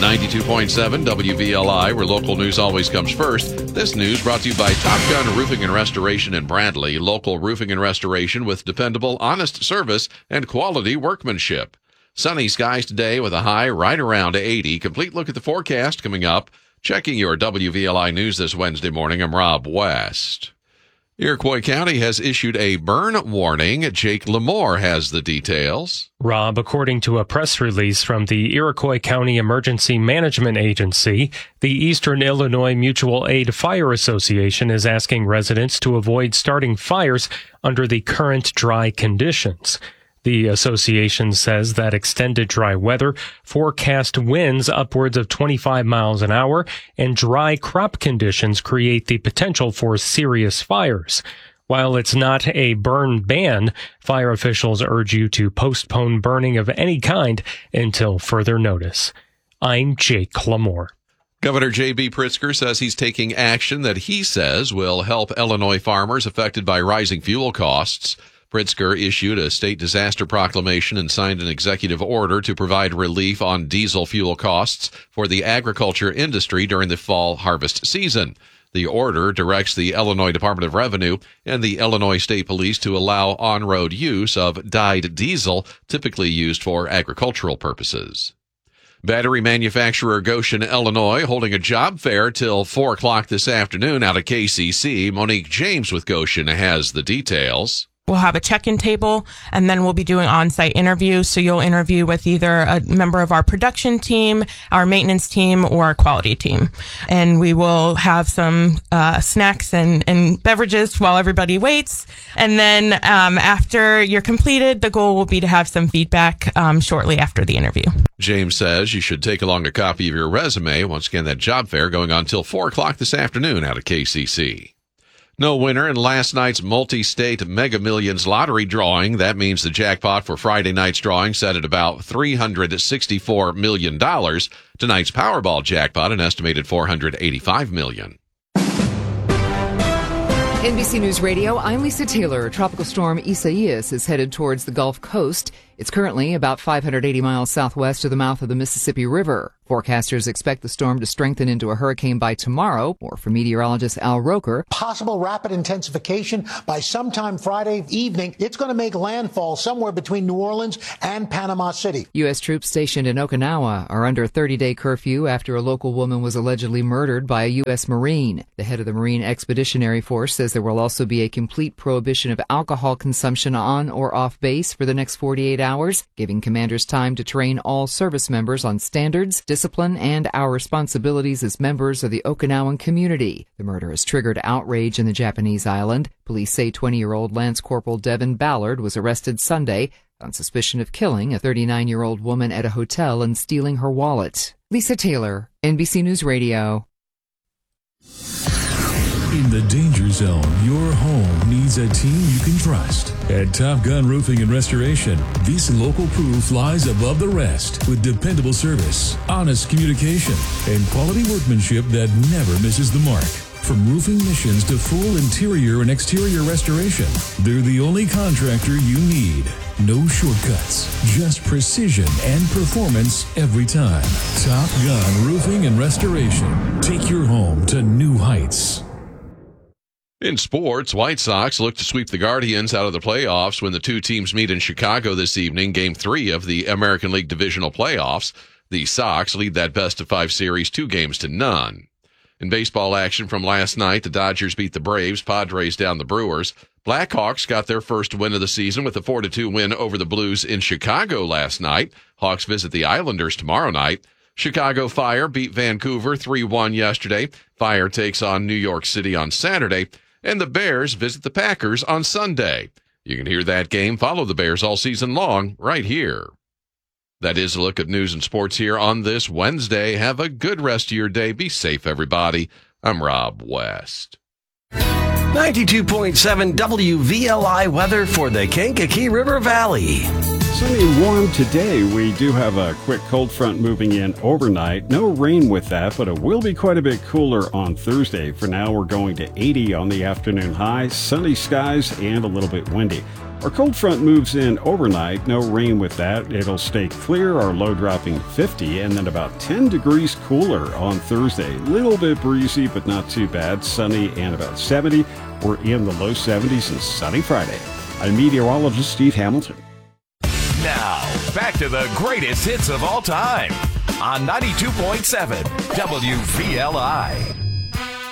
92.7 WVLI, where local news always comes first. This news brought to you by Top Gun Roofing and Restoration in Bradley. Local roofing and restoration with dependable, honest service and quality workmanship. Sunny skies today with a high right around 80. Complete look at the forecast coming up. Checking your WVLI news this Wednesday morning, I'm Rob West. Iroquois County has issued a burn warning. Jake Lamore has the details. Rob, according to a press release from the Iroquois County Emergency Management Agency, the Eastern Illinois Mutual Aid Fire Association is asking residents to avoid starting fires under the current dry conditions. The association says that extended dry weather, forecast winds upwards of 25 miles an hour, and dry crop conditions create the potential for serious fires. While it's not a burn ban, fire officials urge you to postpone burning of any kind until further notice. I'm Jake Lamore. Governor J.B. Pritzker says he's taking action that he says will help Illinois farmers affected by rising fuel costs. Pritzker issued a state disaster proclamation and signed an executive order to provide relief on diesel fuel costs for the agriculture industry during the fall harvest season. The order directs the Illinois Department of Revenue and the Illinois State Police to allow on-road use of dyed diesel, typically used for agricultural purposes. Battery manufacturer Goshen, Illinois, holding a job fair till 4 o'clock this afternoon out of KCC. Monique James with Goshen has the details. We'll have a check-in table, and then we'll be doing on-site interviews. So you'll interview with either a member of our production team, our maintenance team, or our quality team. And we will have some snacks and beverages while everybody waits. And then after you're completed, the goal will be to have some feedback shortly after the interview. James says you should take along a copy of your resume. Once again, that job fair going on till 4 o'clock this afternoon out of KCC. No winner in last night's multi-state Mega Millions lottery drawing. That means the jackpot for Friday night's drawing set at about $364 million. Tonight's Powerball jackpot, an estimated $485 million. NBC News Radio, I'm Lisa Taylor. Tropical storm Isaias is headed towards the Gulf Coast. It's currently about 580 miles southwest of the mouth of the Mississippi River. Forecasters expect the storm to strengthen into a hurricane by tomorrow. More from meteorologist Al Roker. Possible rapid intensification by sometime Friday evening. It's going to make landfall somewhere between New Orleans and Panama City. U.S. troops stationed in Okinawa are under a 30-day curfew after a local woman was allegedly murdered by a U.S. Marine. The head of the Marine Expeditionary Force says there will also be a complete prohibition of alcohol consumption on or off base for the next 48 hours, giving commanders time to train all service members on standards, discipline, and our responsibilities as members of the Okinawan community. The murder has triggered outrage in the Japanese island. Police say 20-year-old Lance Corporal Devin Ballard was arrested Sunday on suspicion of killing a 39-year-old woman at a hotel and stealing her wallet. Lisa Taylor, NBC News Radio. In the danger zone, your home needs a team you can trust. At Top Gun Roofing and Restoration, this local crew flies above the rest with dependable service, honest communication, and quality workmanship that never misses the mark. From roofing missions to full interior and exterior restoration, they're the only contractor you need. No shortcuts, just precision and performance every time. Top Gun Roofing and Restoration. Take your home to new heights. In sports, White Sox look to sweep the Guardians out of the playoffs when the two teams meet in Chicago this evening, Game 3 of the American League Divisional Playoffs. The Sox lead that best-of-5 series 2-0. In baseball action from last night, the Dodgers beat the Braves, Padres down the Brewers. Blackhawks got their first win of the season with a 4-2 win over the Blues in Chicago last night. Hawks visit the Islanders tomorrow night. Chicago Fire beat Vancouver 3-1 yesterday. Fire takes on New York City on Saturday. And the Bears visit the Packers on Sunday. You can hear that game, follow the Bears all season long, right here. That is a look at news and sports here on this Wednesday. Have a good rest of your day. Be safe, everybody. I'm Rob West. 92.7 WVLI weather for the Kankakee River Valley. Sunny and warm today. We do have a quick cold front moving in overnight. No rain with that, but it will be quite a bit cooler on Thursday. For now, we're going to 80 on the afternoon high, sunny skies, and a little bit windy. Our cold front moves in overnight. No rain with that. It'll stay clear. Our low dropping to 50 and then about 10 degrees cooler on Thursday. Little bit breezy, but not too bad. Sunny and about 70. We're in the low 70s and sunny Friday. I'm meteorologist Steve Hamilton. Now, back to the greatest hits of all time on 92.7 WVLI.